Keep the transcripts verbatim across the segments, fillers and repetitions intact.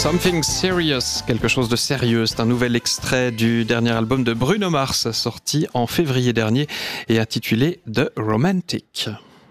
Something Serious, quelque chose de sérieux. C'est un nouvel extrait du dernier album de Bruno Mars, sorti en février dernier et intitulé The Romantic.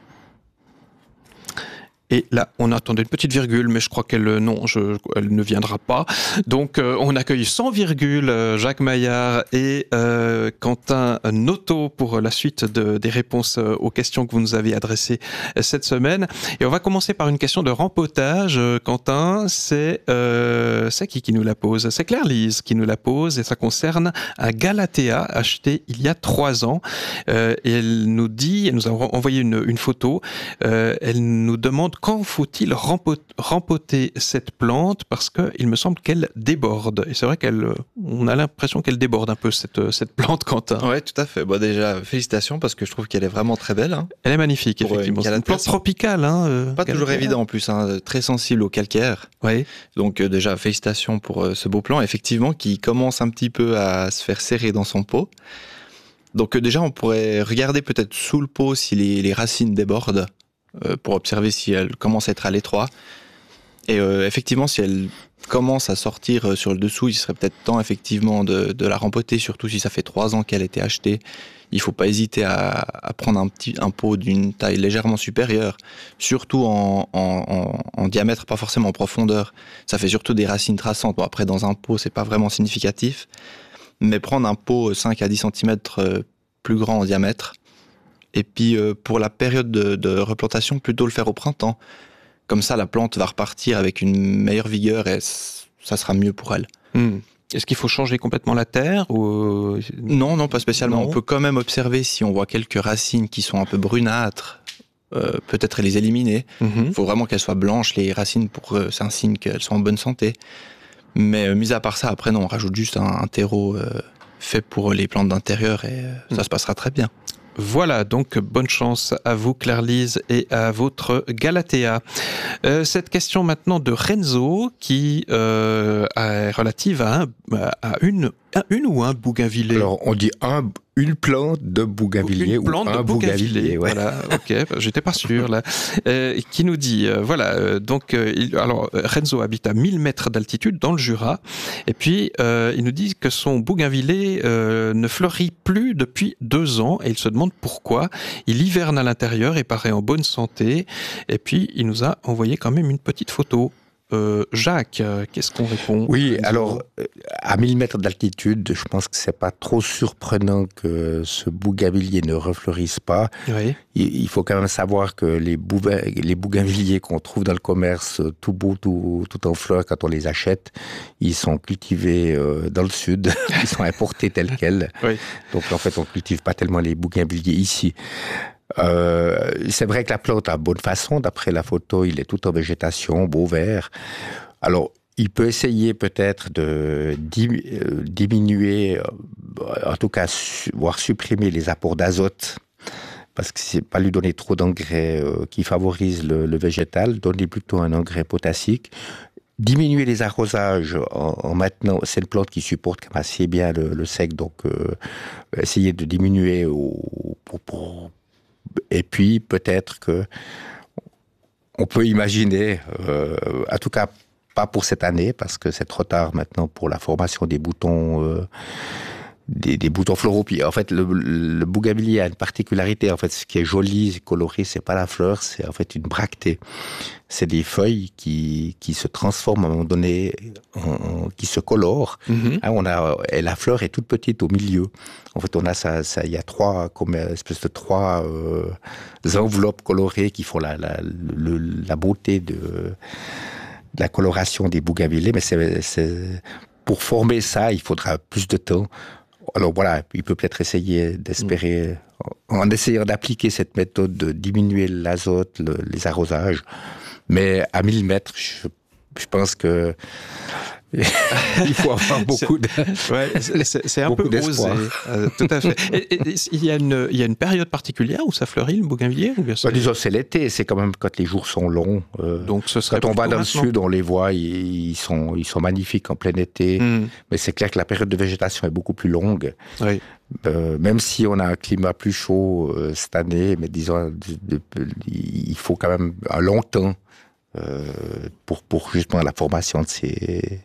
Et là, on attendait une petite virgule, mais je crois qu'elle non, je, elle ne viendra pas. Donc, euh, on accueille sans virgule euh, Jacques Maillard et euh, Quentin Noto pour la suite de, des réponses aux questions que vous nous avez adressées cette semaine. Et on va commencer par une question de rempotage. Euh, Quentin, c'est euh, c'est qui qui nous la pose? C'est Claire-Lise qui nous la pose et ça concerne un Galatea acheté il y a trois ans. Euh, et elle nous dit, elle nous a envoyé une, une photo. Euh, elle nous demande quand faut-il rempoter cette plante parce qu'il me semble qu'elle déborde. Et c'est vrai qu'on a l'impression qu'elle déborde un peu, cette, cette plante, Quentin. Oui, tout à fait. Bon, déjà, félicitations parce que je trouve qu'elle est vraiment très belle. Hein. Elle est magnifique, pour effectivement. Une c'est une plante tropicale. Hein, euh, Pas toujours évident en plus, hein, très sensible au calcaire. Oui. Donc euh, déjà, félicitations pour euh, ce beau plant, effectivement, qui commence un petit peu à se faire serrer dans son pot. Donc euh, déjà, on pourrait regarder peut-être sous le pot si les, les racines débordent. Euh, pour observer si elle commence à être à l'étroit. Et euh, effectivement, si elle commence à sortir euh, sur le dessous, il serait peut-être temps effectivement de, de la rempoter, surtout si ça fait trois ans qu'elle a été achetée. Il ne faut pas hésiter à, à prendre un, petit, un pot d'une taille légèrement supérieure, surtout en, en, en, en diamètre, pas forcément en profondeur. Ça fait surtout des racines traçantes. Bon, après, dans un pot, c'est pas vraiment significatif, mais prendre un pot cinq à dix centimètres euh, plus grand en diamètre. Et puis, euh, pour la période de, de replantation, plutôt le faire au printemps. Comme ça, la plante va repartir avec une meilleure vigueur et ça sera mieux pour elle. Mmh. Est-ce qu'il faut changer complètement la terre ou... Non, non, pas spécialement. Non. On peut quand même observer si on voit quelques racines qui sont un peu brunâtres, euh, peut-être les éliminer. Il mmh. faut vraiment qu'elles soient blanches, les racines, pour euh, c'est un signe qu'elles sont en bonne santé. Mais euh, mis à part ça, après, non, on rajoute juste un, un terreau euh, fait pour les plantes d'intérieur et euh, mmh. ça se passera très bien. Voilà, donc bonne chance à vous Claire-Lise et à votre Galatea. Euh, cette question maintenant de Renzo qui euh, est relative à, un, à une, à une ou un bougainvillier. Alors on dit un, une plante de bougainvillier une plante ou un de bougainvillier. Ouais. Voilà, ok, j'étais pas sûr là. Euh, qui nous dit, euh, voilà, euh, donc euh, il, alors Renzo habite à mille mètres d'altitude dans le Jura et puis euh, il nous dit que son bougainvillier euh, ne fleurit plus depuis deux ans et il se demande pourquoi. Il hiverne à l'intérieur et paraît en bonne santé. Et puis, il nous a envoyé quand même une petite photo. Euh, Jacques, euh, qu'est-ce qu'on répond? Oui, alors, à mille mètres d'altitude, je pense que c'est pas trop surprenant que ce bougainvillier ne refleurisse pas. Oui. Il, il faut quand même savoir que les, bouga, les bougainvilliers qu'on trouve dans le commerce, tout beau, tout, tout en fleurs, quand on les achète, ils sont cultivés euh, dans le sud. Ils sont importés tels quels. Oui. Donc, en fait, on cultive pas tellement les bougainvilliers ici. Euh, c'est vrai que la plante a bonne façon, d'après la photo, il est tout en végétation, beau vert. Alors, il peut essayer peut-être de diminuer, en tout cas, voire supprimer les apports d'azote, parce que c'est pas lui donner trop d'engrais euh, qui favorise le, le végétal, donner plutôt un engrais potassique. Diminuer les arrosages en, en maintenant, c'est une plante qui supporte quand même assez bien le, le sec, donc euh, essayer de diminuer au, pour, pour et puis peut-être que on peut imaginer, euh, en tout cas pas pour cette année, parce que c'est trop tard maintenant pour la formation des boutons, euh, des, des boutons floraux. Puis en fait, le, le bougainvillier a une particularité. En fait, ce qui est joli, coloré, c'est pas la fleur, c'est en fait une bractée. C'est des feuilles qui qui se transforment à un moment donné, en, en, qui se colorent. Mm-hmm. Hein, on a et la fleur est toute petite au milieu. En fait, on a ça, ça il y a trois comme une espèce de trois euh, enveloppes colorées qui font la la le, la beauté de, de la coloration des bougainvilliers. Mais c'est, c'est pour former ça, il faudra plus de temps. Alors voilà, il peut peut-être essayer d'espérer, mm. en essayant d'appliquer cette méthode de diminuer l'azote, le, les arrosages. Mais à mille mètres, je, je pense que il faut avoir beaucoup de ouais, c'est, c'est un peu osé, euh, tout à fait. Et, et, il y a une il y a une période particulière où ça fleurit le bougainvillier ou bien bah, disons c'est l'été, c'est quand même quand les jours sont longs. Euh, Donc ce serait quand on va dans maintenant. le sud, on les voit, ils, ils sont ils sont magnifiques en plein été. Mm. Mais c'est clair que la période de végétation est beaucoup plus longue. Oui. Euh, même si on a un climat plus chaud euh, cette année, mais disons de, de, de, il faut quand même un long temps euh, pour, pour justement la formation de ces,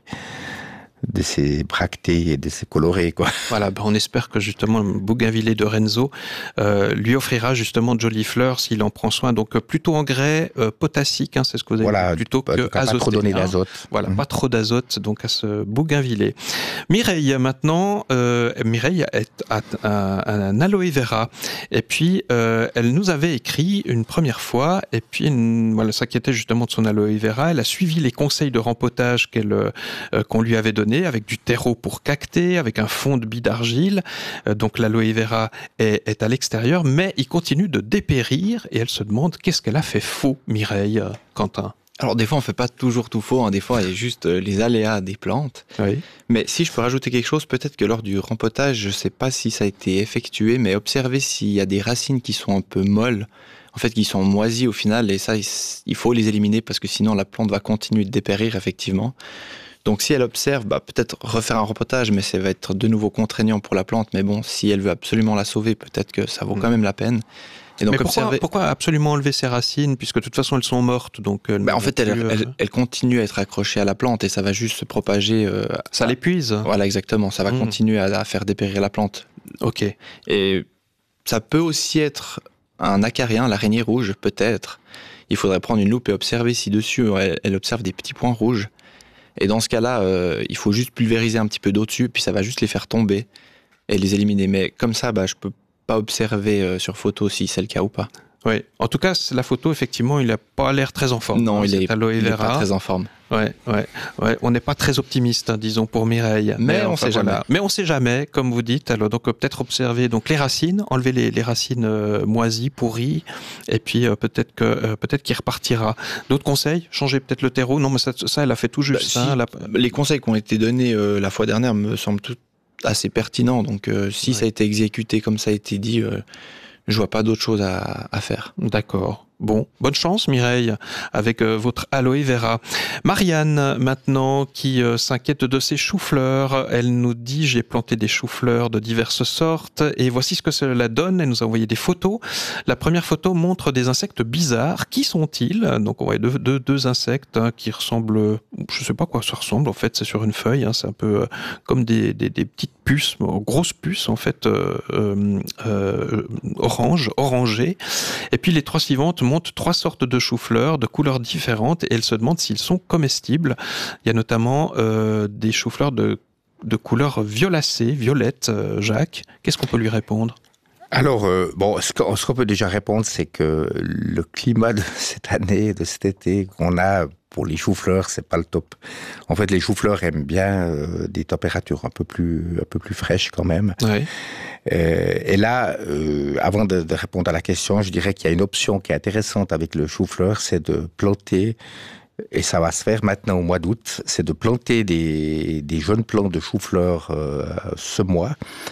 de ces bractées et de ces colorés, quoi. Voilà, ben on espère que justement le bougainvillier de Renzo euh, lui offrira justement de jolies fleurs s'il en prend soin. Donc plutôt engrais euh, potassique, hein, c'est ce que vous avez Voilà, dit, plutôt que azoté. Pas trop donner d'azote. Voilà, mmh. pas trop d'azote donc à ce bougainvillier. Mireille, maintenant, euh, Mireille est à, à, à un aloe vera. Et puis, euh, elle nous avait écrit une première fois, et puis une, voilà, s'inquiétait justement de son aloe vera. Elle a suivi les conseils de rempotage qu'elle, euh, qu'on lui avait donnés, avec du terreau pour cacter, avec un fond de billes d'argile. Euh, donc l'aloe vera est, est à l'extérieur, mais il continue de dépérir, et elle se demande qu'est-ce qu'elle a fait faux, Mireille, euh, Quentin. Alors des fois on fait pas toujours tout faux, hein. Des fois il y a juste euh, les aléas des plantes. Oui. Mais si je peux rajouter quelque chose, peut-être que lors du rempotage, je sais pas si ça a été effectué, mais observez s'il y a des racines qui sont un peu molles, en fait qui sont moisies au final, et ça il faut les éliminer parce que sinon la plante va continuer de dépérir effectivement. Donc si elle observe, bah, peut-être refaire un rempotage, mais ça va être de nouveau contraignant pour la plante, mais bon, si elle veut absolument la sauver, peut-être que ça vaut mmh. quand même la peine. Et donc mais pourquoi, observer... pourquoi absolument enlever ses racines, puisque de toute façon elles sont mortes, donc elles bah, en fait elles, plus, elles, elles continuent à être accrochées à la plante et ça va juste se propager. Euh, ça à... l'épuise. Voilà, exactement. Ça va mmh. continuer à, à faire dépérir la plante. Ok. Et ça peut aussi être un acarien, l'araignée rouge, peut-être. Il faudrait prendre une loupe et observer si dessus elle, elle observe des petits points rouges. Et dans ce cas-là, euh, il faut juste pulvériser un petit peu d'eau dessus, puis ça va juste les faire tomber et les éliminer. Mais comme ça, bah, je peux pas observer euh, sur photo si c'est le cas ou pas. Oui. En tout cas, la photo, effectivement, il n'a pas l'air très en forme. Non, hein, il est, il est pas très en forme. Ouais, ouais, ouais. On n'est pas très optimiste, hein, disons, pour Mireille. Mais, mais on enfin, sait voilà. jamais. Mais on sait jamais, comme vous dites. Alors, donc, euh, peut-être observer donc les racines, enlever les, les racines euh, moisies, pourries, et puis euh, peut-être que euh, peut-être qu'il repartira. D'autres conseils? Changer peut-être le terreau? Non, mais ça, ça, elle a fait tout juste. Bah, hein, si, la... Les conseils qui ont été donnés euh, la fois dernière me semblent tout assez pertinents. Donc, euh, si ouais. ça a été exécuté comme ça a été dit, euh, je vois pas d'autre chose à, à faire. D'accord. Bon, bonne chance Mireille avec euh, votre aloe vera. Marianne maintenant qui euh, s'inquiète de ses choux-fleurs. Elle nous dit j'ai planté des choux-fleurs de diverses sortes et voici ce que cela donne. Elle nous a envoyé des photos. La première photo montre des insectes bizarres. Qui sont-ils? Donc on voit deux, deux, deux insectes hein, qui ressemblent, je sais pas quoi ça ressemble en fait, c'est sur une feuille. Hein, c'est un peu euh, comme des, des, des petites puces, grosses puces en fait, euh, euh, euh, orange, orangées. Et puis les trois suivantes montrent trois sortes de choux-fleurs de couleurs différentes et elle se demande s'ils sont comestibles. Il y a notamment euh, des choux-fleurs de, de couleur violacée, violette. Euh, Jacques, qu'est-ce qu'on peut lui répondre? Alors, euh, bon, ce qu'on, ce qu'on peut déjà répondre, c'est que le climat de cette année, de cet été qu'on a pour les choux-fleurs, c'est pas le top. En fait, les choux-fleurs aiment bien euh, des températures un peu plus, un peu plus fraîches quand même. Oui. Euh, et là, euh, avant de, de répondre à la question, je dirais qu'il y a une option qui est intéressante avec le chou-fleur, c'est de planter, et ça va se faire maintenant au mois d'août, c'est de planter des, des jeunes plants de chou-fleur euh, ce mois,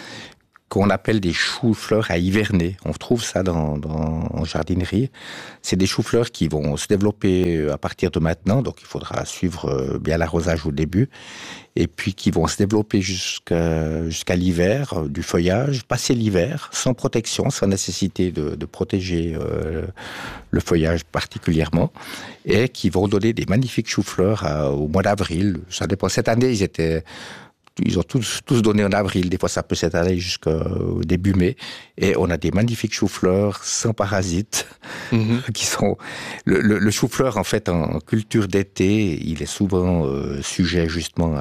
qu'on appelle des choux-fleurs à hiverner. On trouve ça dans, dans, en jardinerie. C'est des choux-fleurs qui vont se développer à partir de maintenant, donc il faudra suivre bien l'arrosage au début, et puis qui vont se développer jusqu'à, jusqu'à l'hiver, du feuillage, passer l'hiver, sans protection, sans nécessité de, de protéger euh, le feuillage particulièrement, et qui vont donner des magnifiques choux-fleurs à, au mois d'avril. Ça dépend. Cette année, ils étaient... Ils ont tous, tous donné en avril, des fois ça peut s'étaler jusqu'au début mai, et on a des magnifiques choux-fleurs sans parasites, mmh. qui sont... Le, le, le chou-fleur, en fait, en culture d'été, il est souvent euh, sujet justement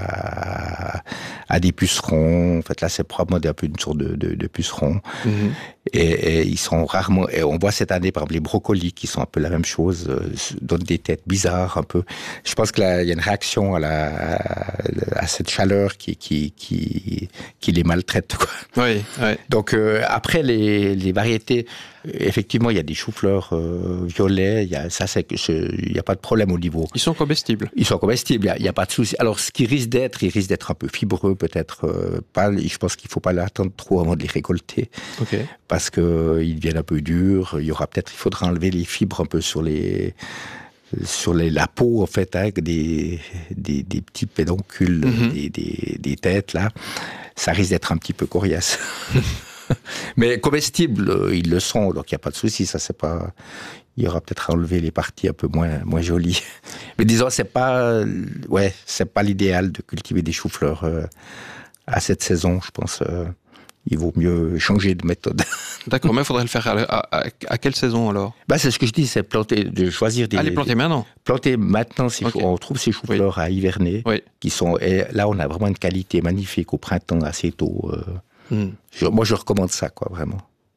à, à des pucerons. En fait, là, c'est probablement un peu une sorte de, de, de puceron. Mmh. Et, et ils sont rarement... Et on voit cette année, par exemple, les brocolis, qui sont un peu la même chose, euh, donnent des têtes bizarres, un peu. Je pense qu'il y a une réaction à, la, à, à cette chaleur qui, qui, qui, qui les maltraite, quoi. Oui, oui. Donc, euh, après, les, les variétés, effectivement, il y a des choux-fleurs euh, violets, il y a, ça, c'est, il n'y a pas de problème au niveau. Ils sont comestibles. Ils sont comestibles, il n'y a, a pas de souci. Alors, ce qui risque d'être, il risque d'être un peu fibreux, peut-être. Euh, pas, je pense qu'il ne faut pas l'attendre trop avant de les récolter. Ok. Parce qu'ils euh, deviennent un peu durs. Il y aura peut-être, il faudra enlever les fibres un peu sur les... sur les, la peau, en fait, avec des, des, des petits pédoncules, mm-hmm. des, des, des têtes, là. Ça risque d'être un petit peu coriace. Mais comestibles, ils le sont, donc il n'y a pas de souci, ça, c'est pas... il y aura peut-être à enlever les parties un peu moins, moins jolies. Mais disons, c'est pas, ouais, c'est pas l'idéal de cultiver des choux-fleurs euh, à cette saison. Je pense euh, il vaut mieux changer de méthode. D'accord, mais il faudrait le faire à, à, à quelle saison alors? Bah, c'est ce que je dis, c'est planter, de choisir des... Ah, les planter des, maintenant? Planter maintenant, ces okay. choux, on trouve ces choux-fleurs oui. à hiverner, oui. qui sont, et là on a vraiment une qualité magnifique au printemps assez tôt. Euh, mm. je, moi je recommande ça, quoi, vraiment.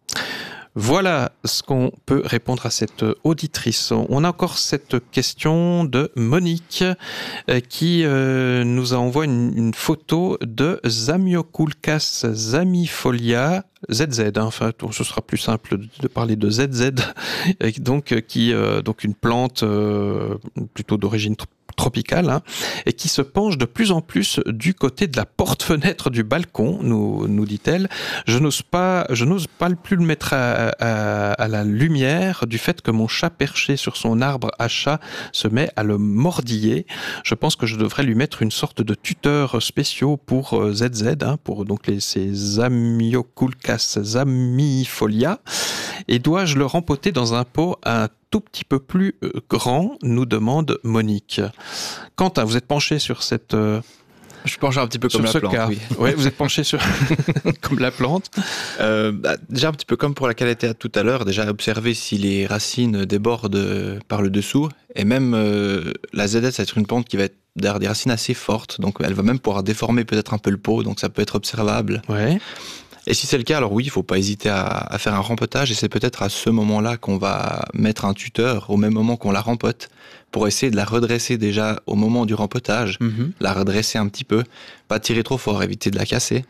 Voilà ce qu'on peut répondre à cette auditrice. On a encore cette question de Monique euh, qui euh, nous envoie une, une photo de Zamioculcas zamifolia Z Z. Hein, enfin, ce sera plus simple de parler de Z Z. donc, qui, euh, donc une plante euh, plutôt d'origine tropicale, hein, et qui se penche de plus en plus du côté de la porte-fenêtre du balcon, nous, nous dit-elle. Je n'ose pas, je n'ose pas plus le mettre à, à, à la lumière du fait que mon chat perché sur son arbre à chat se met à le mordiller. Je pense que je devrais lui mettre une sorte de tuteur spéciaux pour Z Z, hein, pour donc les, ces Zamioculcas zamifolia. Et dois-je le rempoter dans un pot un tout petit peu plus grand, nous demande Monique. Quentin, vous êtes penché sur cette... Euh, Je suis penché un petit peu comme la plante. Cas. Oui. Ouais, vous êtes penché sur comme la plante. Euh, bah, déjà un petit peu comme pour laquelle était tout à l'heure, déjà observer si les racines débordent par le dessous. Et même euh, la Z Z, ça va être une plante qui va être derrière des racines assez fortes. Donc elle va même pouvoir déformer peut-être un peu le pot. Donc ça peut être observable. Ouais. Et si c'est le cas, alors oui, il ne faut pas hésiter à, à faire un rempotage. Et c'est peut-être à ce moment-là qu'on va mettre un tuteur, au même moment qu'on la rempote, pour essayer de la redresser déjà au moment du rempotage, mm-hmm. la redresser un petit peu, pas tirer trop fort, éviter de la casser.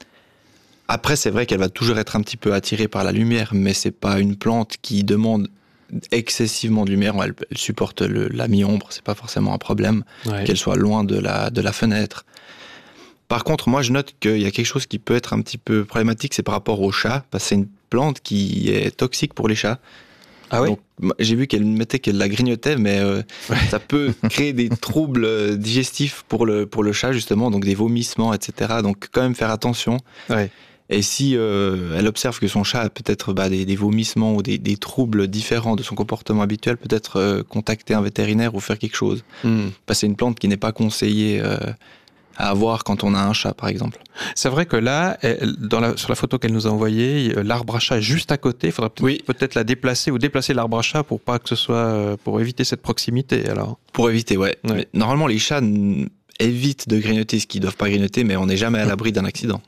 Après, c'est vrai qu'elle va toujours être un petit peu attirée par la lumière, mais c'est pas une plante qui demande excessivement de lumière. Elle, elle supporte le, la mi-ombre, c'est pas forcément un problème, ouais. qu'elle soit loin de la, de la fenêtre. Par contre, moi, je note qu'il y a quelque chose qui peut être un petit peu problématique, c'est par rapport aux chats, parce que c'est une plante qui est toxique pour les chats. Ah oui. Donc, j'ai vu qu'elle mettait qu'elle la grignotait, mais euh, ouais. ça peut créer des troubles digestifs pour le, pour le chat, justement, donc des vomissements, et cetera. Donc, quand même faire attention. Ouais. Et si euh, elle observe que son chat a peut-être bah, des, des vomissements ou des, des troubles différents de son comportement habituel, peut-être euh, contacter un vétérinaire ou faire quelque chose. Mm. Parce que c'est une plante qui n'est pas conseillée... Euh, à avoir quand on a un chat, par exemple. C'est vrai que là, elle, dans la, sur la photo qu'elle nous a envoyée, l'arbre à chat est juste à côté. Il faudrait peut-être, oui. peut-être la déplacer ou déplacer l'arbre à chat pour pas que ce soit, pour éviter cette proximité. Alors. Pour éviter, ouais. ouais. Mais normalement, les chats évitent de grignoter ce qu'ils doivent pas grignoter, mais on n'est jamais à l'abri d'un accident.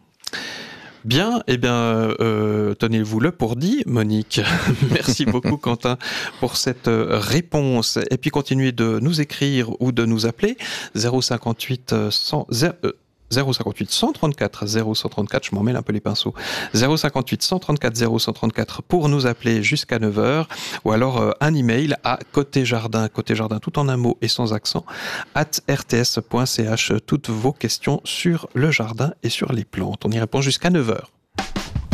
Bien, eh bien, euh, tenez-vous le pour dit, Monique. Merci beaucoup, Quentin, pour cette réponse. Et puis, continuez de nous écrire ou de nous appeler zéro cinquante-huit cent, zéro cinquante-huit cent trente-quatre zéro cent trente-quatre, je m'en mêle un peu les pinceaux, zéro cinquante-huit cent trente-quatre zéro cent trente-quatre pour nous appeler jusqu'à neuf heures, ou alors euh, un email à côté jardin, côté jardin tout en un mot et sans accent, at r t s point c h, toutes vos questions sur le jardin et sur les plantes. On y répond jusqu'à neuf heures.